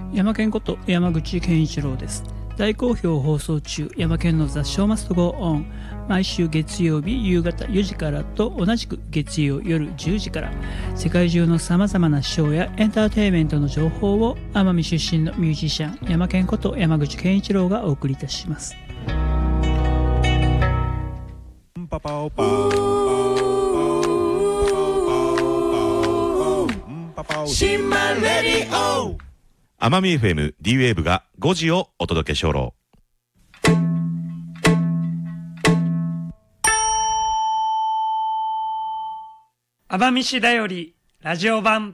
山県こと山口健一郎です。大好評放送中、山県のザ・ショーマストゴーオン。毎週月曜日夕方4時からと同じく月曜夜10時から、世界中のさまざまなショーやエンターテインメントの情報を奄美出身のミュージシャン山県こと山口健一郎がお送りいたします。 奄美 FM D ウェーブが5時をお届けしょろ。 奄美市だよりラジオ版。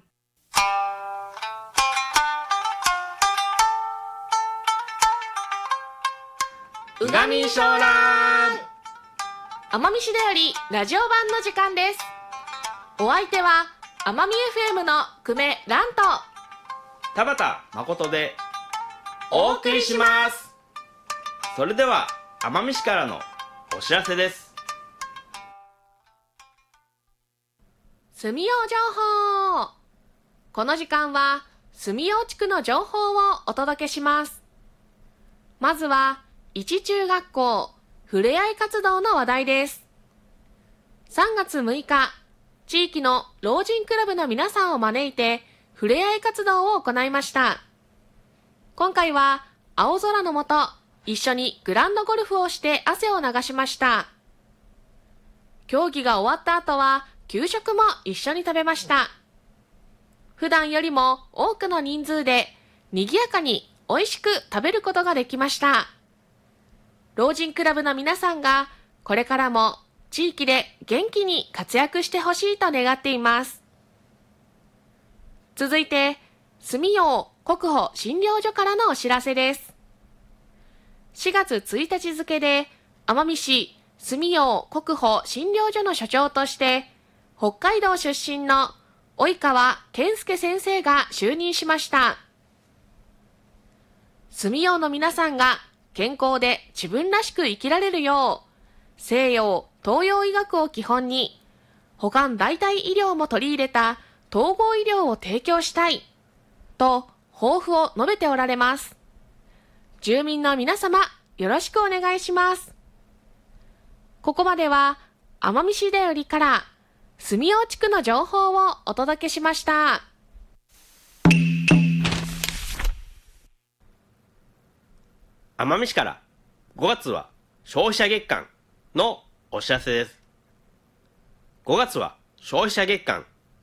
うがみしょうらん。奄美市だよりラジオ版の時間です。お相手は奄美 FM の久米蘭と田畑誠でお送りします。それでは奄美市からのお知らせです。 住用情報。この時間は住用地区の情報をお届けします。まずは一中学校ふれあい活動の話題です。3月6日、地域の老人クラブの皆さんを招いてふれあい活動を行いました。今回は青空の下、一緒にグランドゴルフをして汗を流しました。競技が終わった後は給食も一緒に食べました。普段よりも多くの人数で賑やかに美味しく食べることができました。老人クラブの皆さんがこれからも地域で元気に活躍してほしいと願っています。続いて、住用国保診療所からのお知らせです。4月1日付で奄美市住用国保診療所の所長として北海道出身の及川健介先生が就任しました。住用の皆さんが健康で自分らしく生きられるよう、西洋東洋医学を基本に保管代替医療も取り入れた統合医療を提供したいと抱負を述べておられます。住民の皆様、よろしくお願いします。ここまでは奄美市だよりから住用地区の情報をお届けしました。 奄美市から5月は消費者月間のお知らせです。5月は消費者月間。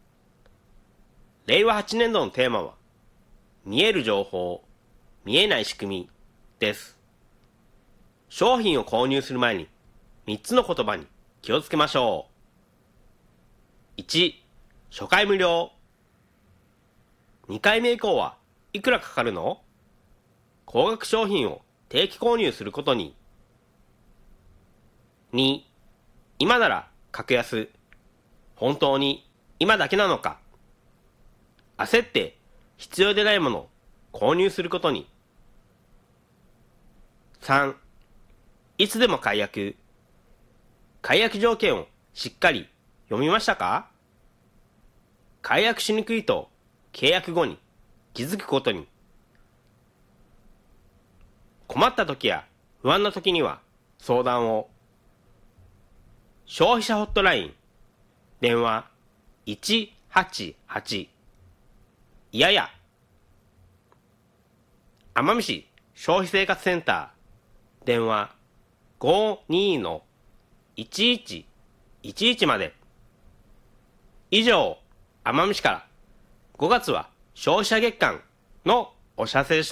令和8年度のテーマは見える情報、見えない仕組みです。商品を購入する前に3つの言葉に気をつけましょう。1、初回無料。2回目以降はいくらかかるの？高額商品を定期購入することに。2、今なら格安。本当に今だけなのか。焦って必要でないものを購入することに。3、いつでも解約。解約条件をしっかり読みましたか？解約しにくいと契約後に気づくことに。困った時や不安な時には相談を。消費者ホットライン電話188いやや。奄美市消費生活センター電話52-1111まで。以上、奄美市から5月は消費者月間のお知らせでした。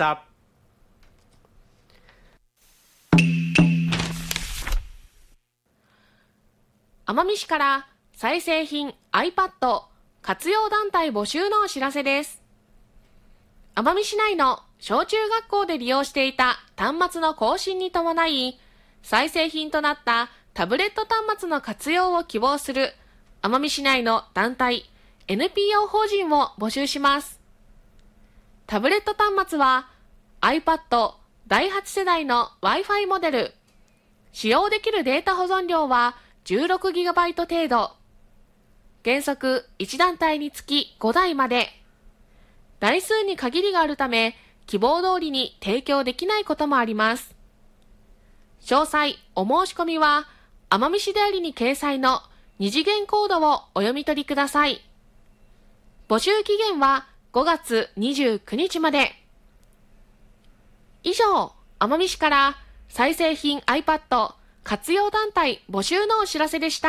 奄美市から再生品 iPad 活用団体募集のお知らせです。奄美市内の小中学校で利用していた端末の更新に伴い、再生品となったタブレット端末の活用を希望する奄美市内の団体 NPO 法人を募集します。タブレット端末は iPad 第8世代の Wi-Fi モデル。使用できるデータ保存量は 16GB 程度。原則1団体につき5台まで。台数に限りがあるため、 希望通りに提供できないこともあります。詳細、お申し込みは、奄美市だよりに掲載の二次元コードをお読み取りください。募集期限は5月29日まで。以上、奄美市から再生品 iPad 活用団体募集のお知らせでした。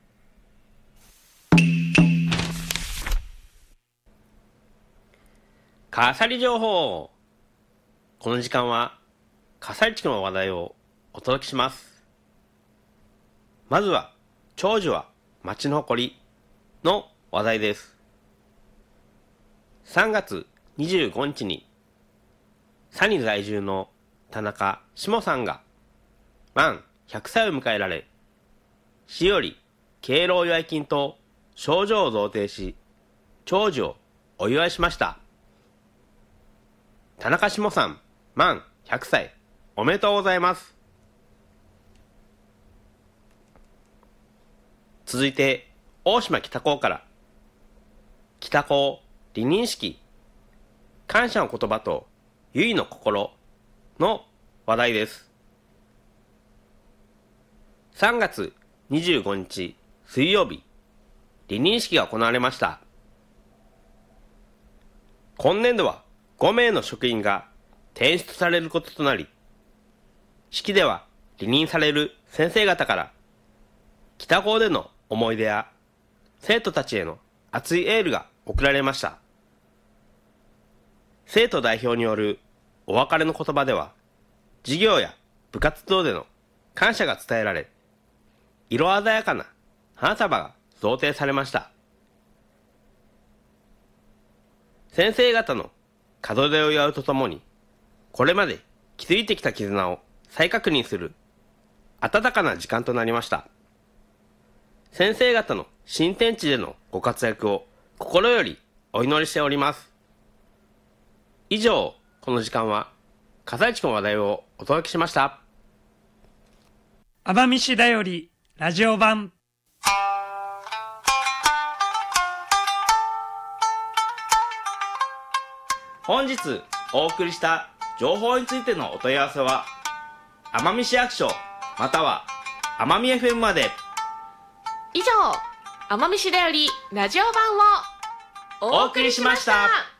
笠利情報。この時間は笠利地区の話題をお届けします。まずは長寿は町の誇りの話題です。3月25日に佐仁在住の田中下さんが満100歳を迎えられ、市より敬老祝い金と賞状を贈呈し、長寿をお祝いしました。田中下さん満100歳おめでとうございます。続いて大島北高から北高離任式感謝の言葉と結の心の話題です。3月25日水曜日、離任式が行われました。今年度は5名の職員が転出されることとなり、式では離任される先生方から北高での思い出や生徒たちへの熱いエールが送られました。生徒代表によるお別れの言葉では、授業や部活動での感謝が伝えられ、色鮮やかな花束が贈呈されました。先生方の門出を祝うとともに、これまで築いてきた絆を再確認する温かな時間となりました。先生方の新天地でのご活躍を心よりお祈りしております。以上、この時間は笠井地区の話題をお届けしました。 奄美市だよりラジオ版。 本日お送りした情報についてのお問い合わせは奄美市役所または奄美 FM まで。 以上、奄美市だよりラジオ版をお送りしました。